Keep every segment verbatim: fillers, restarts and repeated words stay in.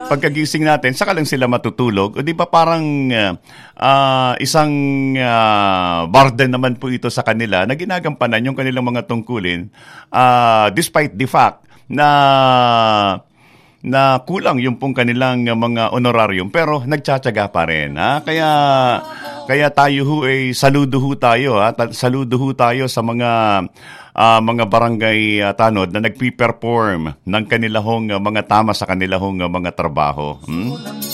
pagkagising natin, saka lang sila matutulog. O di ba parang uh, uh, isang uh, burden naman po ito sa kanila na ginagampanan yung kanilang mga tungkulin uh, despite the fact na na kulang yung pong kanilang mga honorarium pero nagtsatsaga pa rin. Ha? Kaya kaya tayo ho ay saludo ho tayo, ha? Saludo ho tayo sa mga uh, mga barangay uh, tanod na nagpi-perform ng kanilahong uh, mga tama sa kanilahong uh, mga trabaho. Hmm?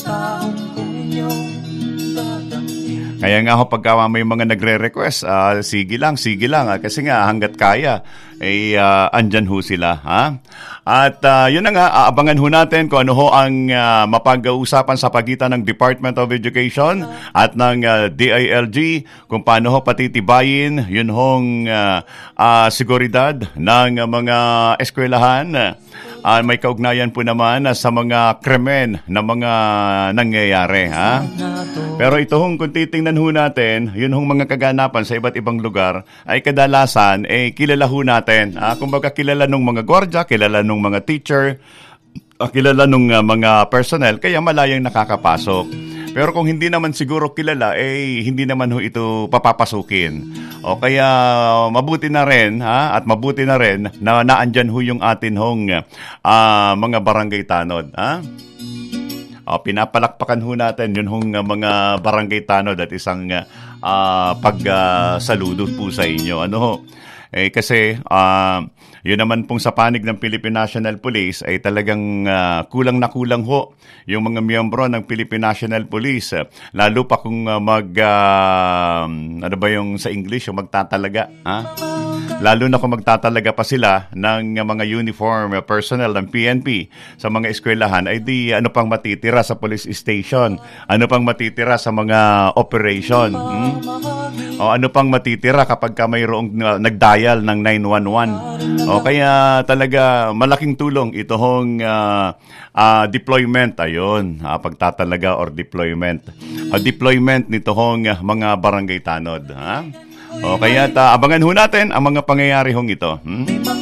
Kaya nga ho, pagka may mga nagre-request, uh, sige lang, sige lang. Uh, kasi nga, hanggat kaya, ay uh, andyan ho sila. Ha? At uh, yun na nga, aabangan ho natin kung ano ho ang uh, mapag-uusapan sa pagitan ng Department of Education at ng uh, D I L G, kung paano ho patitibayin yun hong uh, uh, seguridad ng uh, mga eskwelahan. Uh, may kaugnayan po naman uh, sa mga krimen na mga nangyayari. Ha? Pero ito hong kung titingnan ho natin, yun hong mga kaganapan sa iba't ibang lugar, ay kadalasan, eh, kilala ho natin. Ah, kumbaga kilala nung mga gwardiya, kilala nung mga teacher, ah, kilala nung uh, mga personnel, kaya malayang nakakapasok. Pero kung hindi naman siguro kilala, eh, hindi naman ho ito papapasukin. O kaya mabuti na rin, ha? At mabuti na rin na naandyan ho yung atin hong uh, mga barangay tanod. Ha? O, pinapalakpakan ho natin yun hong uh, mga barangay tanod at isang uh, pag-saludo uh, po sa inyo. Ano ho? Eh, kasi uh, yun naman pong sa panig ng Philippine National Police ay talagang uh, kulang na kulang ho yung mga miyembro ng Philippine National Police. Uh, lalo pa kung uh, mag, uh, ano ba yung sa English, yung magtatalaga. Ha? Lalo na kung magtatalaga pa sila ng uh, mga uniform uh, personnel ng P N P sa mga eskwelahan, ay di ano pang matitira sa police station? Ano pang matitira sa mga operation? Hmm? O ano pang matitira kapag ka mayroong uh, nag-dial ng nine one one? O kaya talaga malaking tulong ito hong uh, uh, deployment. Ayun, uh, pagtatalaga or deployment. Uh, deployment nito hong uh, mga barangay tanod. Ha? O kaya ta, abangan ho natin ang mga pangyayari hong ito. Hmm?